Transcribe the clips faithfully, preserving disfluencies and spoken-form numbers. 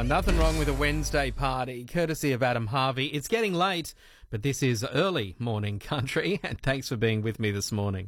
Nothing wrong with a Wednesday party, courtesy of Adam Harvey. It's getting late, but this is early morning country, and thanks for being with me this morning.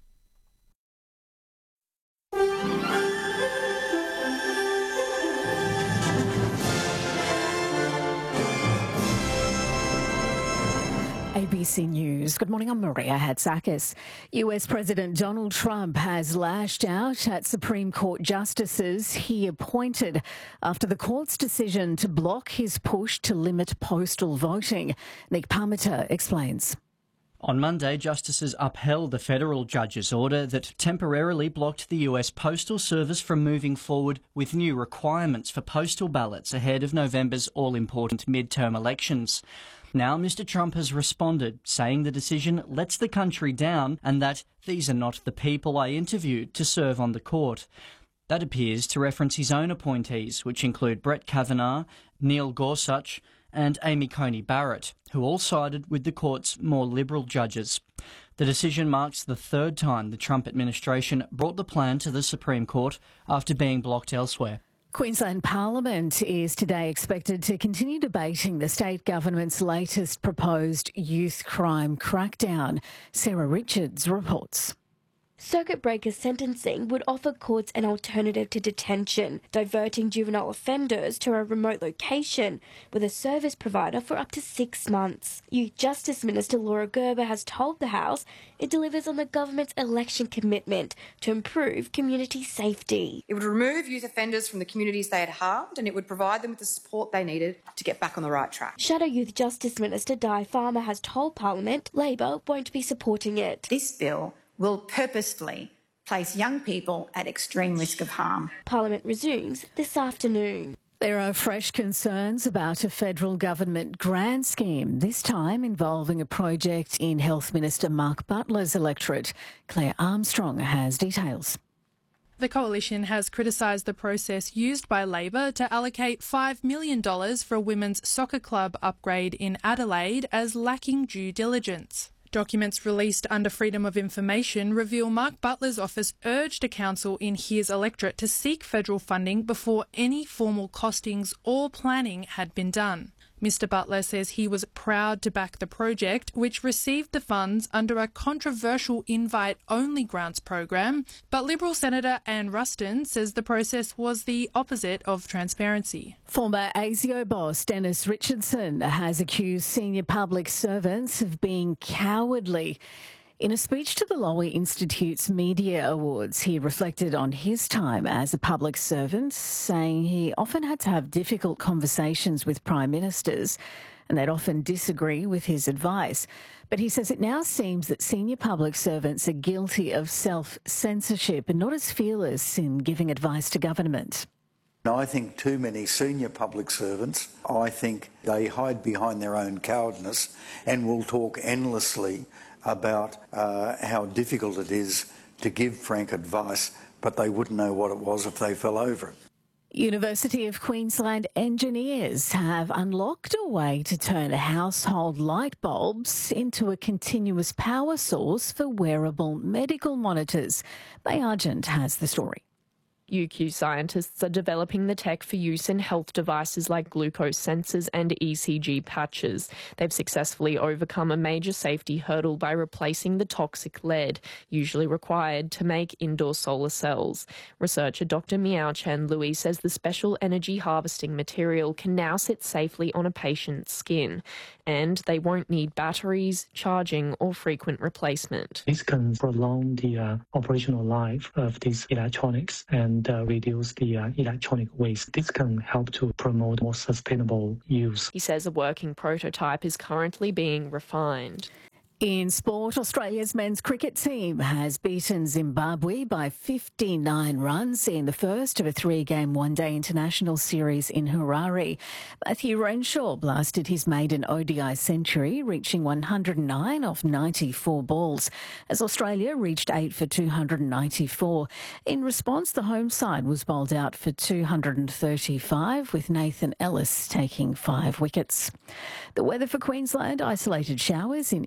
A B C News. Good morning, I'm Maria Hatzakis. U S President Donald Trump has lashed out at Supreme Court justices he appointed after the court's decision to block his push to limit postal voting. Nick Parmiter explains. On Monday, justices upheld the federal judge's order that temporarily blocked the U S Postal Service from moving forward with new requirements for postal ballots ahead of November's all-important midterm elections. Now Mister Trump has responded, saying the decision lets the country down and that these are not the people I interviewed to serve on the court. That appears to reference his own appointees, which include Brett Kavanaugh, Neil Gorsuch and Amy Coney Barrett, who all sided with the court's more liberal judges. The decision marks the third time the Trump administration brought the plan to the Supreme Court after being blocked elsewhere. Queensland Parliament is today expected to continue debating the state government's latest proposed youth crime crackdown. Sarah Richards reports. Circuit breaker sentencing would offer courts an alternative to detention, diverting juvenile offenders to a remote location with a service provider for up to six months. Youth Justice Minister Laura Gerber has told the House it delivers on the government's election commitment to improve community safety. It would remove youth offenders from the communities they had harmed, and it would provide them with the support they needed to get back on the right track. Shadow Youth Justice Minister Di Farmer has told Parliament Labor won't be supporting it. This bill will purposefully place young people at extreme risk of harm. Parliament resumes this afternoon. There are fresh concerns about a federal government grant scheme, this time involving a project in Health Minister Mark Butler's electorate. Claire Armstrong has details. The Coalition has criticised the process used by Labor to allocate five million dollars for a women's soccer club upgrade in Adelaide as lacking due diligence. Documents released under Freedom of Information reveal Mark Butler's office urged a council in his electorate to seek federal funding before any formal costings or planning had been done. Mister Butler says he was proud to back the project, which received the funds under a controversial invite-only grants program, but Liberal Senator Anne Ruston says the process was the opposite of transparency. Former ASIO boss Dennis Richardson has accused senior public servants of being cowardly. In a speech to the Lowy Institute's Media Awards, he reflected on his time as a public servant, saying he often had to have difficult conversations with prime ministers and they'd often disagree with his advice. But he says it now seems that senior public servants are guilty of self-censorship and not as fearless in giving advice to government. I think too many senior public servants, I think they hide behind their own cowardness and will talk endlessly about uh, how difficult it is to give frank advice, but they wouldn't know what it was if they fell over it. University of Queensland engineers have unlocked a way to turn household light bulbs into a continuous power source for wearable medical monitors. Bay Argent has the story. U Q scientists are developing the tech for use in health devices like glucose sensors and E C G patches. They've successfully overcome a major safety hurdle by replacing the toxic lead, usually required to make indoor solar cells. Researcher Doctor Miao Chen Louis says the special energy harvesting material can now sit safely on a patient's skin, and they won't need batteries, charging or frequent replacement. This can prolong the uh, operational life of these electronics and and uh, reduce the uh, electronic waste. This can help to promote more sustainable use. He says a working prototype is currently being refined. In sport, Australia's men's cricket team has beaten Zimbabwe by fifty-nine runs in the first of a three-game one-day international series in Harare. Matthew Renshaw blasted his maiden O D I century, reaching one hundred nine off ninety-four balls, as Australia reached eight for two hundred ninety-four. In response, the home side was bowled out for two hundred thirty-five, with Nathan Ellis taking five wickets. The weather for Queensland: isolated showers in eastern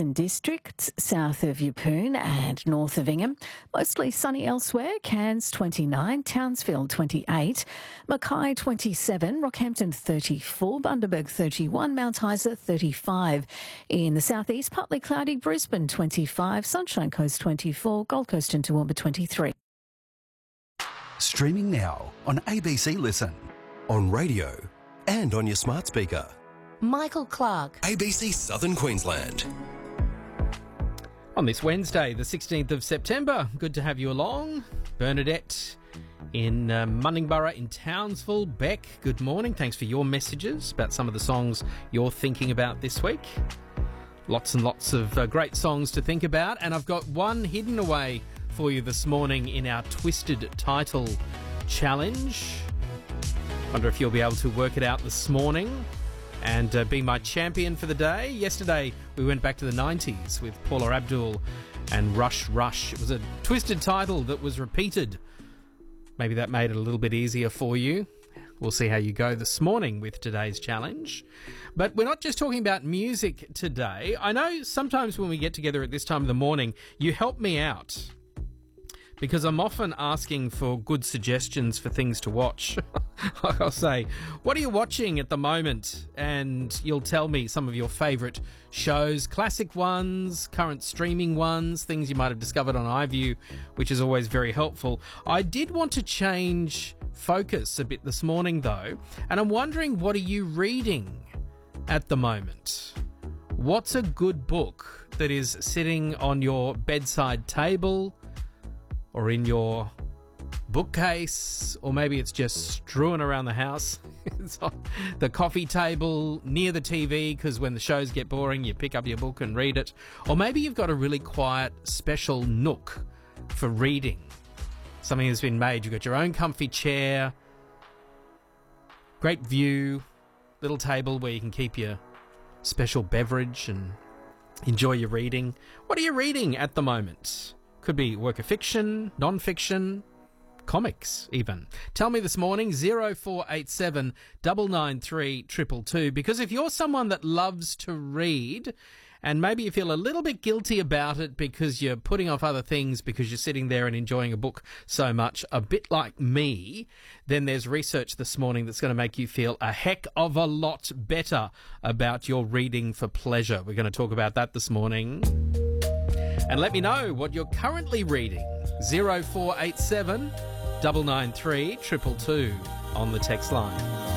Western District, south of Yeppoon and north of Ingham. Mostly sunny elsewhere. Cairns twenty-nine, Townsville twenty-eight, Mackay twenty-seven, Rockhampton thirty-four, Bundaberg thirty-one, Mount Isa thirty-five. In the southeast, partly cloudy, Brisbane twenty-five, Sunshine Coast twenty-four, Gold Coast and Toowoomba twenty-three. Streaming now on A B C Listen, on radio and on your smart speaker. Michael Clark. A B C Southern Queensland. On this Wednesday, the sixteenth of September, good to have you along. Bernadette in uh, Munningborough in Townsville. Beck, good morning. Thanks for your messages about some of the songs you're thinking about this week. Lots and lots of uh, great songs to think about, and I've got one hidden away for you this morning in our Twisted Title Challenge. Wonder if you'll be able to work it out this morning and uh, be my champion for the day. Yesterday, we went back to the nineties with Paula Abdul and Rush Rush. It was a twisted title that was repeated. Maybe that made it a little bit easier for you. We'll see how you go this morning with today's challenge. But we're not just talking about music today. I know sometimes when we get together at this time of the morning, you help me out, because I'm often asking for good suggestions for things to watch. I'll say, what are you watching at the moment? And you'll tell me some of your favourite shows, classic ones, current streaming ones, things you might have discovered on iView, which is always very helpful. I did want to change focus a bit this morning, though, and I'm wondering, what are you reading at the moment? What's a good book that is sitting on your bedside table, or in your bookcase, or maybe it's just strewn around the house? It's on the coffee table, near the T V, because when the shows get boring, you pick up your book and read it. Or maybe you've got a really quiet, special nook for reading. Something that's been made. You've got your own comfy chair, great view, little table where you can keep your special beverage and enjoy your reading. What are you reading at the moment? Could be work of fiction, non-fiction, comics even. Tell me this morning, zero four eight seven, nine nine three, two two two, because if you're someone that loves to read and maybe you feel a little bit guilty about it because you're putting off other things because you're sitting there and enjoying a book so much, a bit like me, then there's research this morning that's going to make you feel a heck of a lot better about your reading for pleasure. We're going to talk about that this morning. And let me know what you're currently reading. zero four eight seven, nine nine three, two two two on the text line.